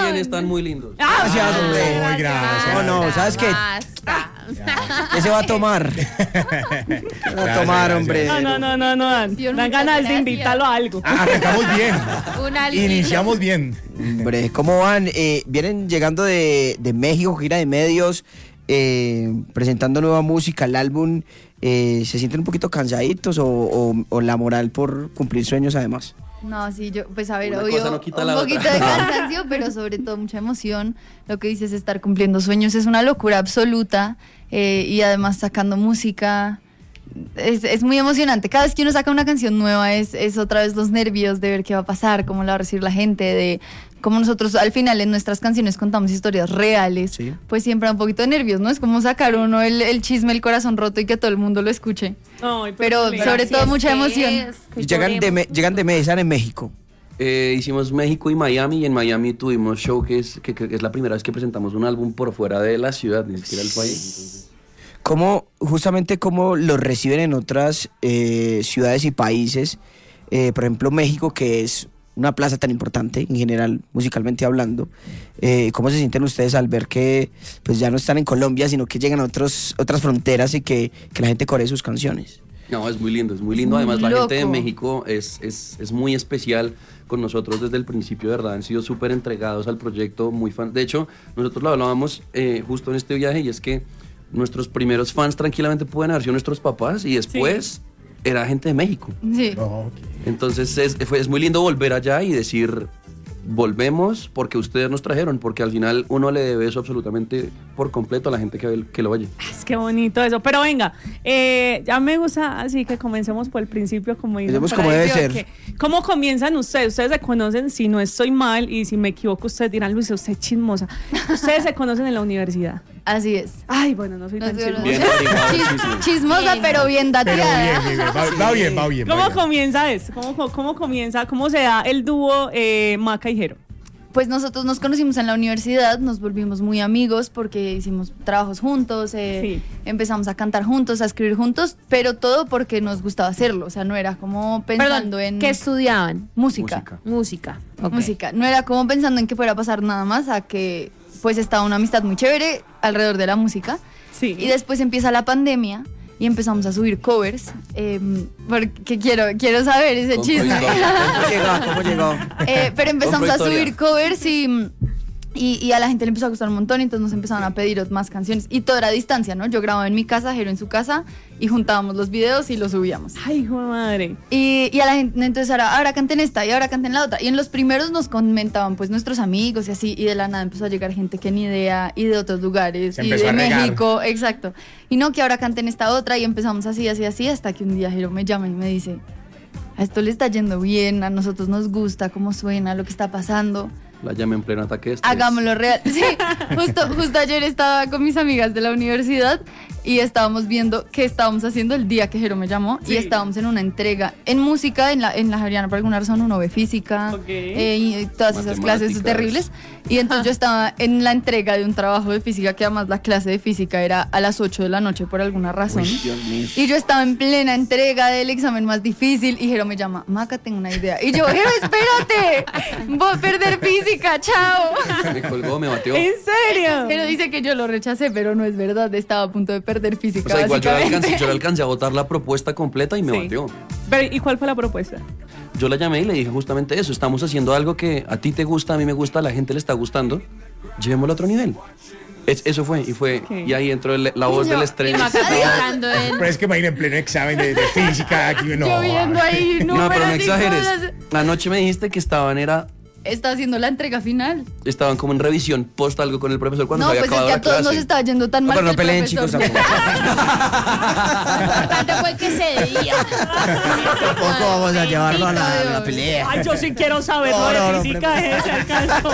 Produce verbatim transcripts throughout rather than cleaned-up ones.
también están muy lindos. Ah, Gracias, hombre. Muy gracias. No, no, ¿sabes qué? Basta. ¿Qué se va a tomar? ¿Qué va a tomar, hombre? No, no, no, no, no, Dan. Dios, Dan muchas ganas de gracias. invitarlo a algo. Ah, arrancamos bien. Una Iniciamos bien. Hombre, ¿cómo van? Eh, vienen llegando de, de México, gira de medios, eh, presentando nueva música, el álbum. Eh, ¿Se sienten un poquito cansaditos o, o, o la moral por cumplir sueños además? No, sí, yo, pues a ver, Una obvio, cosa no quita un la poquito otra. de cansancio, pero sobre todo mucha emoción. Lo que dices, estar cumpliendo sueños es una locura absoluta, eh, y además sacando música, es, es muy emocionante. Cada vez que uno saca una canción nueva es, es otra vez los nervios de ver qué va a pasar, cómo la va a recibir la gente, de cómo nosotros al final en nuestras canciones contamos historias reales, Sí. pues siempre da un poquito de nervios, ¿no? Es como sacar uno el, el chisme, el corazón roto y que todo el mundo lo escuche. Ay, Pero mira. sobre Así todo es mucha que emoción. es, que Llegan de, lloremos. Me- llegan de Medellín en México. Eh, hicimos México y Miami, y en Miami tuvimos show que es, que, que es la primera vez que presentamos un álbum por fuera de la ciudad, ni siquiera el país. Entonces, ¿Cómo, justamente cómo los reciben en otras eh, ciudades y países? Eh, por ejemplo, México, que es una plaza tan importante en general, musicalmente hablando. Eh, ¿Cómo se sienten ustedes al ver que pues ya no están en Colombia, sino que llegan a otros, otras fronteras y que, que la gente coree sus canciones? no, es muy lindo, es muy lindo. muy Además, la gente de loco. México es, es, es muy especial con nosotros desde el principio, de verdad. Han sido súper entregados al proyecto, muy fan. De hecho, nosotros lo hablábamos eh, justo en este viaje, y es que nuestros primeros fans tranquilamente pueden haber sido nuestros papás, y después era gente de México. Sí. No, Entonces es, fue- es muy lindo volver allá y decir, volvemos porque ustedes nos trajeron, porque al final uno le debe eso absolutamente por completo a la gente que, que lo oye. Es que bonito eso. Pero venga, eh, ya me gusta así que comencemos por el principio, como dicen Empecemos por como ahí, debe ¿sí o ser. qué? ¿Cómo comienzan ustedes? Ustedes se conocen, si no estoy mal, y si me equivoco, ustedes dirán, Luisa, usted es chismosa. Ustedes se conocen en la universidad. Así es. Ay, bueno, no soy No tan sé, chismosa. Bien averiguado el Chis- chisme. chismosa, Bien. pero bien pero dateada. bien, bien, bien. Va, va bien, va bien. va ¿Cómo bien. comienza eso? ¿Cómo, cómo, cómo comienza? ¿Cómo se da el dúo eh, Maca y Jero? Pues nosotros nos conocimos en la universidad, nos volvimos muy amigos porque hicimos trabajos juntos, eh, Sí. empezamos a cantar juntos, a escribir juntos, pero todo porque nos gustaba hacerlo, o sea, no era como pensando Perdón, en ¿qué estudiaban? música. Música. Música. Ok. Música, no era como pensando en que fuera a pasar nada más, a que pues estaba una amistad muy chévere alrededor de la música. Sí. Y después empieza la pandemia y empezamos a subir covers, eh, porque quiero, quiero saber ese Compro chisme. historia. ¿Cómo llegó? ¿Cómo llegó? Eh, pero empezamos a Compro subir historia. covers y, y, y a la gente le empezó a gustar un montón, y entonces nos empezaron a pedir más canciones. Y todo era a distancia, ¿no? Yo grababa en mi casa, Jero en su casa, y juntábamos los videos y los subíamos. Ay, hijo de madre. Y, y a la gente, entonces ahora, ahora canten esta y ahora canten la otra. Y en los primeros nos comentaban pues nuestros amigos y así, y de la nada empezó a llegar gente que ni idea, y de otros lugares, Se y empezó de a regar. México, exacto. Y no, que ahora canten esta otra, y empezamos así, así, así, hasta que un día Jero me llama y me dice, a esto le está yendo bien, a nosotros nos gusta cómo suena, lo que está pasando. La llamé en pleno ataque de estrés. Hagámoslo real. Sí, justo, justo ayer estaba con mis amigas de la universidad y estábamos viendo qué estábamos haciendo el día que Jero me llamó, Sí. y estábamos en una entrega en música, en la, en la Javeriana, por alguna razón uno ve física, Ok. eh, y todas esas clases Matemáticas. terribles. Y entonces yo estaba en la entrega de un trabajo de física, que además la clase de física era a las ocho de la noche por alguna razón. Uy, Dios mío. Y yo estaba en plena entrega del examen más difícil y Jero me llama, Maca, tengo una idea. Y yo, Jero, espérate, voy a perder física, chao. Me colgó, me bateó. ¿En serio? Jero dice que yo lo rechacé, pero no es verdad, estaba a punto de perder O física, sea, igual yo le, básicamente. alcancé, yo le alcancé a votar la propuesta completa y me Sí. bateó. Pero, ¿y cuál fue la propuesta? Yo la llamé y le dije justamente eso. Estamos haciendo algo que a ti te gusta, a mí me gusta, a la gente le está gustando. Llevémoslo a otro nivel. Es- eso fue, y fue, Ok. y ahí entró el- la voz yo- del Y estrés. Maca pensando en... Pero es que imagina en pleno examen de, de física aquí, no. Yo viendo ahí No, números pero no y exageres. cosas. Anoche me dijiste que estaban, era, Está haciendo la entrega final. estaban como en revisión post algo con el profesor cuando No, se había pues es acabado que a la todos nos clase. estaba yendo tan No, mal pero no que el peleen, profesor- chicos, tampoco. Lo importante fue que ese día. Tampoco vamos a llevarlo a la, a la Dios. pelea. Ay, yo sí quiero saber No, lo de no, no, física de ese caso.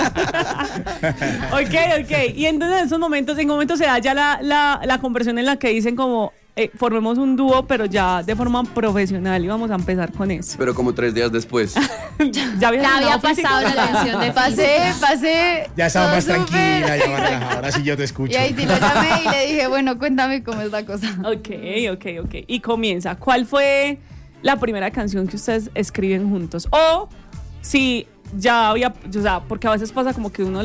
Ok, ok. Y entonces en esos momentos, en momentos se da ya la, la, la conversión en la que dicen como, eh, formemos un dúo, pero ya de forma profesional, y vamos a empezar con eso. Pero como tres días después. Ya había, Ya había ganado física. pasado la lección de Pasé, pasé. Ya estaba todo más súper. tranquila, ya más relajada. Ahora sí yo te escucho. Y ahí sí lo llamé y le dije, bueno, cuéntame cómo es la cosa. Ok, ok, ok. Y comienza. ¿Cuál fue la primera canción que ustedes escriben juntos? O si ya había, o sea, porque a veces pasa como que uno